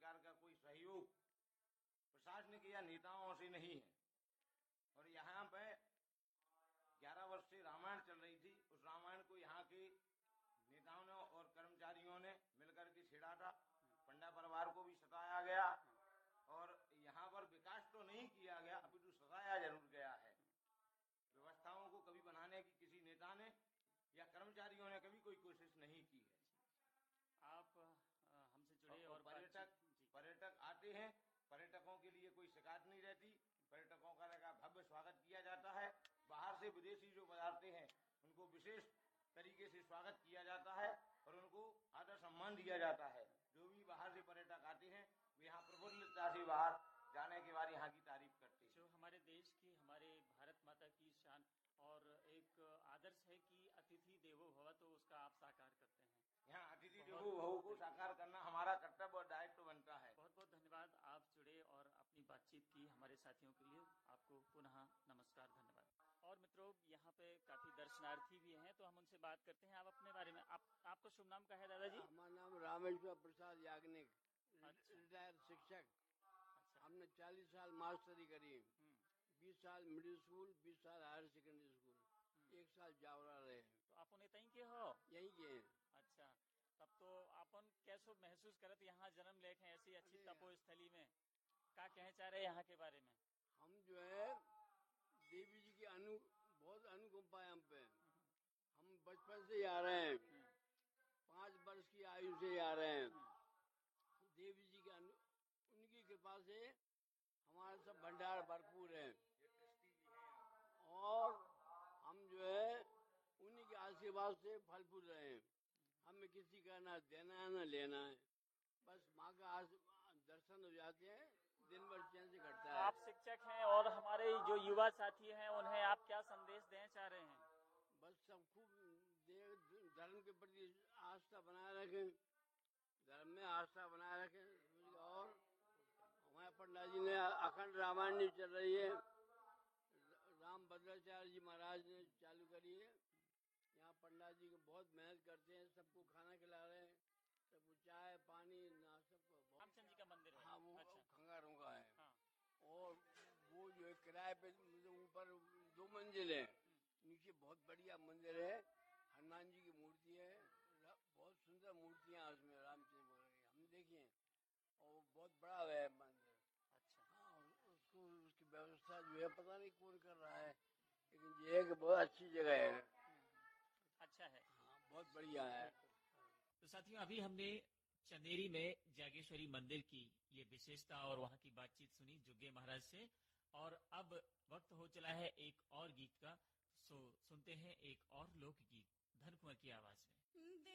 प्रकार का कोई सहयोग प्रशासनिक या नेताओं से नहीं है। और यहाँ पे 11 वर्ष से रामायण चल रही थी, उस रामायण को यहाँ के नेताओं ने और कर्मचारियों ने मिलकर के छेड़ा था। पंडा परिवार को भी सताया गया और यहाँ पर विकास तो नहीं किया गया, अभी तो सताया जरूर गया है। व्यवस्थाओं को कभी बनाने की किसी नेता ने या कर्मचारियों ने कभी कोई कोशिश नहीं की है। आप हमसे जुड़े और पर्यटक आते हैं, पर्यटकों के लिए कोई शिकायत नहीं रहती, पर्यटकों का लगा भव्य स्वागत किया जाता है। बाहर से विदेशी जो पधारते हैं उनको विशेष तरीके से स्वागत किया जाता है और उनको आदर सम्मान दिया जाता है। जो भी बाहर से पर्यटक आते हैं वे यहाँ प्रफुल्लता से बाहर जाने के बाद यहाँ की तारीफ करते हैं। जो हमारे देश की, हमारे भारत माता की शान और एक आदर्श है कि अतिथि देवो भव, तो उसका आप साकार करते हैं। यहाँ अतिथि देवो भव को साकार करना हमारा कर्तव्य और दायित्व बनता है। बहुत बहुत धन्यवाद, आप जुड़े और अपनी बातचीत की हमारे साथियों के लिए। आपको पुनः नमस्कार, धन्यवाद। और मित्रों, यहाँ पे काफी दर्शनार्थी भी हैं, तो हम उनसे बात करते हैं। आप अपने बारे में, आपका शुभ नाम क्या है दादाजी? हमारा नाम रामेश्वर प्रसाद याग्निक, अच्छा। रिटायर्ड शिक्षक। अच्छा। हमने 40 साल मास्टरी करी, 20 साल मिडिल स्कूल, 20 साल हायर सेकेंडरी स्कूल, 1 साल जावरा रहे। तो आप उन्हें तहीं के हो? यहीं के हैं। अच्छा, तब तो अपन कैसो महसूस करत यहाँ जन्म लेके ऐसी अच्छी तपो स्थली में? क्या कहना चाह रहे हैं यहाँ के बारे में? हम जो है देवी जी की बहुत अनुकंपा है हम पे। हम बचपन से ही आ रहे हैं, 5 वर्ष की आयु से आ रहे हैं। देवी जी के उनकी कृपा से हमारे सब भंडार भरपूर है और हम जो है उन्हीं के आशीर्वाद से फल फूल रहे हैं। हमें किसी का ना देना है ना लेना है, बस माँ का दर्शन हो जाते हैं, दिन भर चैन से कटता है। आप शिक्षक हैं और हमारे जो युवा साथी हैं उन्हें आप क्या संदेश देना चाह रहे हैं? बस सब खूब धर्म के प्रति आस्था बनाए रखें, धर्म में आस्था बनाए रखें। और हमारे पंडित जी ने अखंड रामायण चल रही है, राम भद्राचार्य जी महाराज ने चालू करी है। यहाँ पंडित जी को बहुत मेहनत करते हैं, सबको खाना खिला रहे हैं, सबको चाय पानी नाश्ता। रामचंद्र जी का मंदिर है? हाँ, वो अच्छा। खंगारों का है। हाँ। और वो जो है किराए पे, ऊपर 2 मंजिल है, नीचे बहुत बढ़िया मंदिर है। हनुमान जी की मूर्ति है, बहुत सुंदर मूर्तियाँ उसमें रामचंद्र महाराज की हमने देखी हैं, और बहुत बड़ा है मंदिर। अच्छा। हाँ, उसको उसकी व्यवस्था जो है पता नहीं कौन कर रहा है, लेकिन ये है कि बहुत अच्छी जगह है। अच्छा है। हाँ, बहुत बढ़िया है। तो साथियों, अभी हमने चंदेरी में जागेश्वरी मंदिर की ये विशेषता और वहाँ की बातचीत सुनी जुग्गे महाराज से, और अब वक्त हो चला है एक और गीत का। सो सुनते हैं एक और लोकगीत धन कुंवर की आवाज में।